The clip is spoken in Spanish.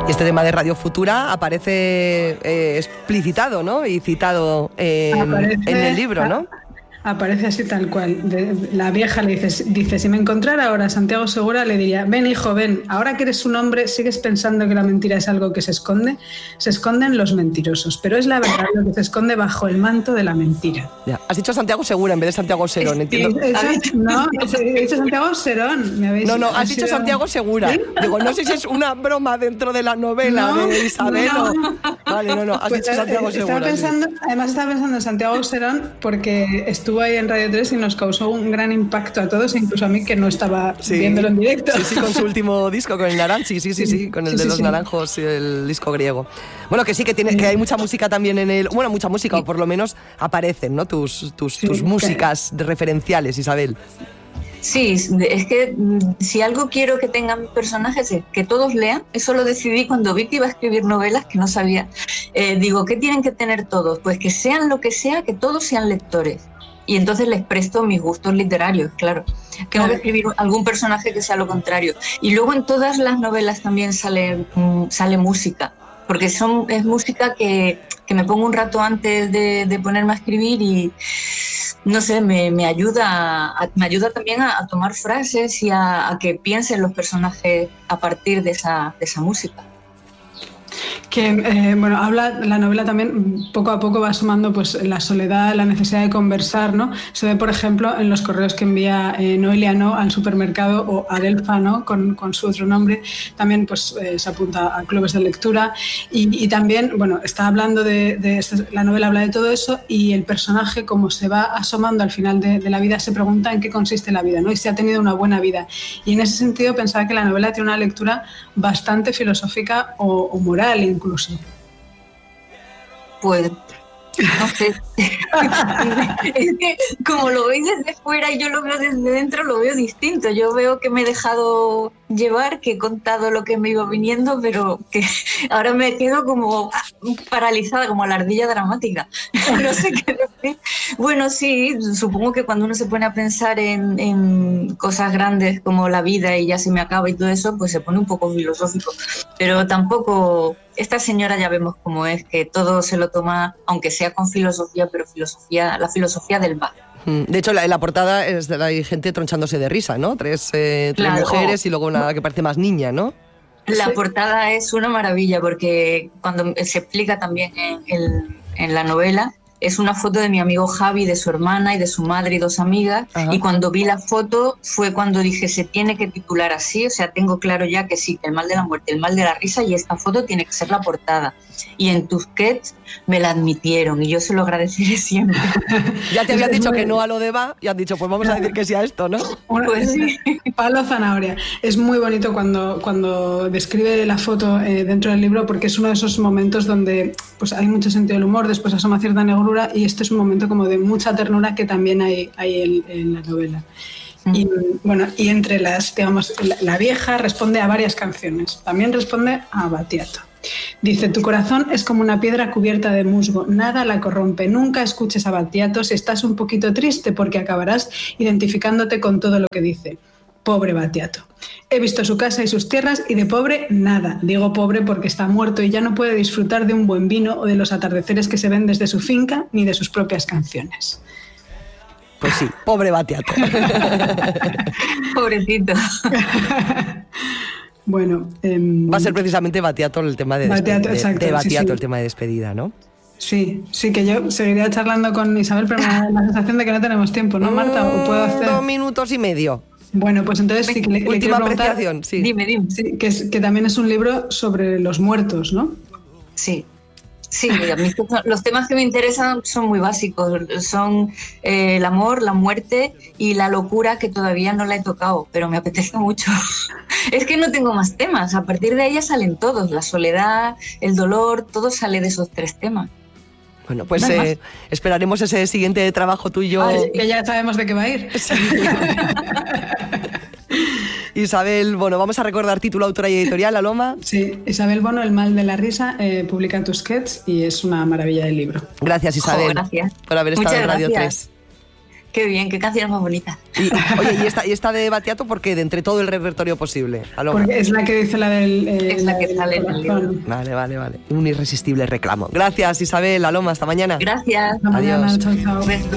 Y este tema de Radio Futura aparece explicitado, ¿no? Y citado en el libro, ¿no? Aparece así tal cual. La vieja le dice, si me encontrara ahora Santiago Segura, le diría, ven hijo, ven, ahora que eres un hombre, ¿sigues pensando que la mentira es algo que se esconde? Se esconden los mentirosos, pero es la verdad lo que se esconde bajo el manto de la mentira. Ya. Has dicho Santiago Segura en vez de Santiago Serón, entiendo. No, he dicho Santiago Serón. No, has dicho Santiago Segura. ¿Sí? Digo, no sé si es una broma dentro de la novela de Isabel o... Vale, has dicho Santiago Segura. Además estaba pensando en Santiago Serón porque estuvo ahí en Radio 3 y nos causó un gran impacto a todos, incluso a mí que no estaba viéndolo en directo. Sí, con su último disco, con el Naranchi, sí, con el de los naranjos y el disco griego. Bueno, que sí, que hay mucha música también en el... Bueno, mucha música, o por lo menos aparecen, ¿no? Tus músicas referenciales, Isabel. Sí, es que si algo quiero que tengan mis personajes es que todos lean. Eso lo decidí cuando vi que iba a escribir novelas, que no sabía. Digo, ¿qué tienen que tener todos? Pues que sean lo que sea, que todos sean lectores. Y entonces les presto mis gustos literarios, claro. Tengo que escribir algún personaje que sea lo contrario. Y luego en todas las novelas también sale música, porque es música que me pongo un rato antes de ponerme a escribir y, no sé, me ayuda también a tomar frases y a que piensen los personajes a partir de esa música. Que, habla la novela también, poco a poco va sumando pues la soledad, la necesidad de conversar, ¿no? Se ve, por ejemplo, en los correos que envía Noelia No al supermercado o Adelfa, ¿no? Con su otro nombre, también pues se apunta a clubes de lectura y también, está hablando la novela habla de todo eso y el personaje, como se va asomando al final de la vida, se pregunta en qué consiste la vida, ¿no? Y si ha tenido una buena vida. Y en ese sentido pensaba que la novela tiene una lectura bastante filosófica o moral incluso. Pues no sé. Es que como lo veis desde fuera y yo lo veo desde dentro, lo veo distinto. Yo veo que me he dejado llevar, que he contado lo que me iba viniendo, pero que ahora me quedo como paralizada, como la ardilla dramática. No sé qué decir. Bueno, sí, supongo que cuando uno se pone a pensar en cosas grandes como la vida y ya se me acaba y todo eso, pues se pone un poco filosófico. Pero tampoco... Esta señora ya vemos cómo es, que todo se lo toma, aunque sea con filosofía, pero la filosofía del bar. De hecho, en la portada hay gente tronchándose de risa, ¿no? Tres mujeres y luego una que parece más niña, ¿no? La portada es una maravilla porque cuando se explica también en la novela, es una foto de mi amigo Javi, de su hermana y de su madre y 2 amigas. Ajá. Y cuando vi la foto fue cuando dije, se tiene que titular así, o sea, tengo claro ya que sí, que el mal de la muerte, el mal de la risa, y esta foto tiene que ser la portada. Y en Tusquets me la admitieron y yo se lo agradeceré siempre. Ya te habían dicho que no a lo de va y han dicho, pues vamos a decir que sí a esto, ¿no? Pues sí. Palo zanahoria. Es muy bonito cuando describe la foto dentro del libro, porque es uno de esos momentos donde pues hay mucho sentido del humor, después asoma cierta negrura, y este es un momento como de mucha ternura que también hay en la novela. Y entre las, digamos, la vieja responde a varias canciones, también responde a Battiato. Dice, tu corazón es como una piedra cubierta de musgo, nada la corrompe, nunca escuches a Battiato si estás un poquito triste porque acabarás identificándote con todo lo que dice. Pobre Battiato. He visto su casa y sus tierras y de pobre nada. Digo pobre porque está muerto y ya no puede disfrutar de un buen vino o de los atardeceres que se ven desde su finca ni de sus propias canciones. Pues sí, pobre Battiato. Pobrecito. Bueno, va a ser precisamente Battiato el tema de Battiato, exacto, de Battiato, sí. El tema de despedida, ¿no? Sí, que yo seguiría charlando con Isabel, pero me da la sensación de que no tenemos tiempo, ¿no, Marta? ¿O puedo hacer 2 minutos y medio? Bueno, pues entonces sí que le quiero preguntar, apreciación, sí. Dime. Sí, que también es un libro sobre los muertos, ¿no? Sí, a mí los temas que me interesan son muy básicos, son el amor, la muerte y la locura, que todavía no la he tocado, pero me apetece mucho. Es que no tengo más temas, a partir de ahí salen todos, la soledad, el dolor, todo sale de esos 3 temas. Bueno, pues esperaremos ese siguiente trabajo tuyo. Que ya sabemos de qué va a ir. Sí. Isabel Bono, vamos a recordar título, autora y editorial, Aloma. Sí, Isabel Bono, El mal de la risa, publica Tusquets y es una maravilla de libro. Gracias, Isabel. Gracias. Por haber estado en Radio 3. Qué bien, qué canciones más bonitas. Oye, ¿y esta de Battiato por qué? De entre todo el repertorio posible. Paloma. Porque es la que dice la del... es la que sale en el libro. Vale. Un irresistible reclamo. Gracias, Isabel, Aloma, hasta mañana. Gracias. Hasta mañana, chao, chao.